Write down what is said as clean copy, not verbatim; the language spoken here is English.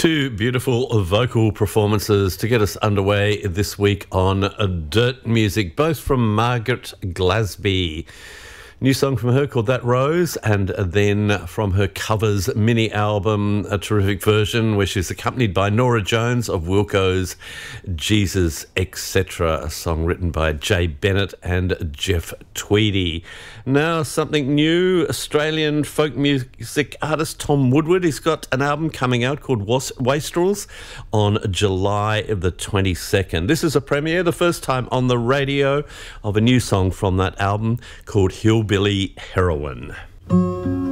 Two beautiful vocal performances to get us underway this week on Dirt Music, both from Margaret Glasby. New song from her called That Rose, and then from her covers mini album, a terrific version where she's accompanied by Nora Jones of Wilco's Jesus, Etc., a song written by Jay Bennett and Jeff Tweedy. Now something new, Australian folk music artist Tom Woodward. He's got an album coming out called Wastrels on July the 22nd. This is a premiere, the first time on the radio, of a new song from that album called Hillbilly Heroine.